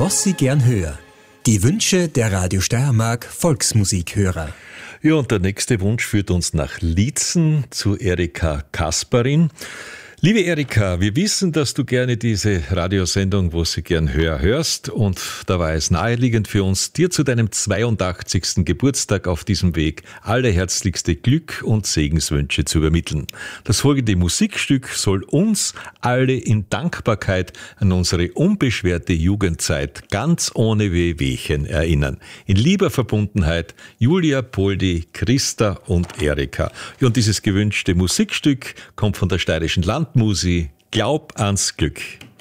Was Sie gern hören. Die Wünsche der Radio Steiermark Volksmusikhörer. Ja, und der nächste Wunsch führt uns nach Liezen zu Erika Kasparin. Liebe Erika, wir wissen, dass du gerne diese Radiosendung, wo sie gern hörst, und da war es naheliegend für uns, dir zu deinem 82. Geburtstag auf diesem Weg allerherzlichste Glück und Segenswünsche zu übermitteln. Das folgende Musikstück soll uns alle in Dankbarkeit an unsere unbeschwerte Jugendzeit ganz ohne Wehwehchen erinnern. In lieber Verbundenheit Julia, Poldi, Christa und Erika. Ja, und dieses gewünschte Musikstück kommt von der Steirischen Landmusi Glaub ans Glück.